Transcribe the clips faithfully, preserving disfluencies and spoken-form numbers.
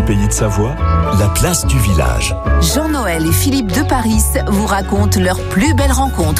Pays de Savoie, la place du village. Jean-Noël et Philippe de Paris vous racontent leur plus belle rencontre.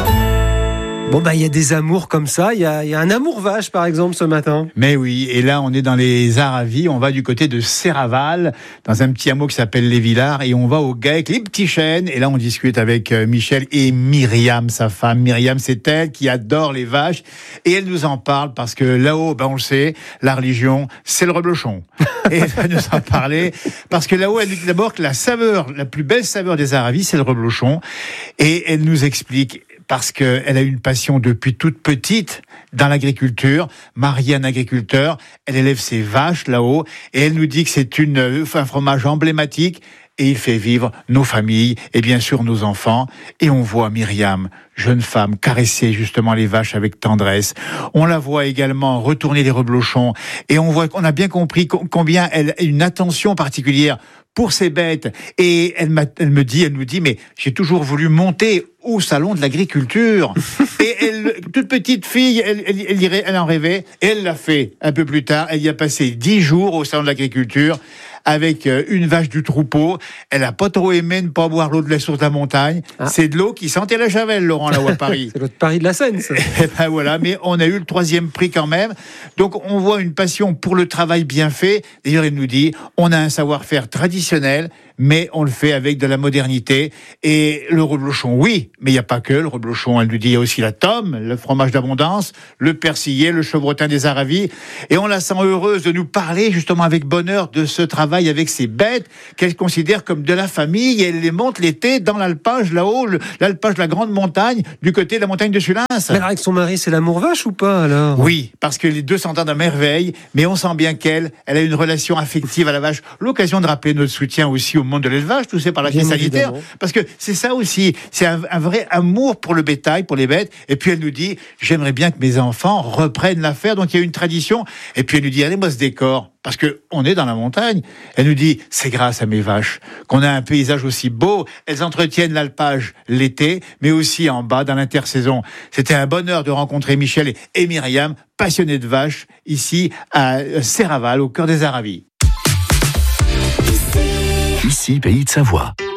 Bon bah il y a des amours comme ça, il y a, y a un amour vache par exemple ce matin. Mais oui, et là on est dans les Aravis, on va du côté de Serraval, dans un petit hameau qui s'appelle les Villars, et on va au Gay avec les petits chênes, et là on discute avec Michel et Myriam, sa femme. Myriam, c'est elle qui adore les vaches, et elle nous en parle parce que là-haut, ben on le sait, la religion, c'est le reblochon. Et elle va nous en parler, parce que là-haut, elle dit d'abord que la saveur, la plus belle saveur des Aravis, c'est le reblochon, et elle nous explique parce qu'elle a une passion depuis toute petite dans l'agriculture, mariée à un agriculteur, elle élève ses vaches là-haut, et elle nous dit que c'est une, un fromage emblématique, et il fait vivre nos familles, et bien sûr nos enfants, et on voit Myriam, jeune femme, caresser justement les vaches avec tendresse, on la voit également retourner les reblochons, et on voit qu'on a bien compris combien elle a une attention particulière pour ces bêtes, et elle, m'a, elle me dit, elle nous dit, mais j'ai toujours voulu monter au salon de l'agriculture. Et elle, toute petite fille, elle, elle, elle, irait, elle en rêvait, et elle l'a fait un peu plus tard. Elle y a passé dix jours au salon de l'agriculture avec une vache du troupeau. Elle a pas trop aimé ne pas boire l'eau de la source de la montagne. Ah. C'est de l'eau qui sentait la javel, Laurent, là-haut à Paris. C'est l'eau de Paris de la Seine, ça. Et ben voilà, mais on a eu le troisième prix quand même. Donc on voit une passion pour le travail bien fait. D'ailleurs, elle nous dit, on a un savoir-faire traditionnel, mais on le fait avec de la modernité. Et le reblochon, oui, mais il n'y a pas que le reblochon. Elle nous dit, il y a aussi la tome, le fromage d'abondance, le persillé, le chevrotin des Aravis. Et on la sent heureuse de nous parler justement avec bonheur de ce travail avec ces bêtes qu'elle considère comme de la famille. Et elle les monte l'été dans l'alpage là-haut, l'alpage de la grande montagne, du côté de la montagne de Sulins. Mais alors avec son mari, c'est l'amour vache ou pas alors ? Oui, parce que les deux s'entendent à merveille, mais on sent bien qu'elle, elle a une relation affective à la vache. L'occasion de rappeler notre soutien aussi au monde de l'élevage, tout ça par la crise sanitaire, parce que c'est ça aussi, c'est un, un vrai amour pour le bétail, pour les bêtes. Et puis elle nous dit, j'aimerais bien que mes enfants reprennent l'affaire, donc il y a une tradition. Et puis elle nous dit, allez-moi ce décor, parce que on est dans la montagne. Elle nous dit, c'est grâce à mes vaches qu'on a un paysage aussi beau. Elles entretiennent l'alpage l'été, mais aussi en bas dans l'intersaison. C'était un bonheur de rencontrer Michel et Myriam, passionnés de vaches, ici à Serraval, au cœur des Aravis. Ici, Pays de Savoie.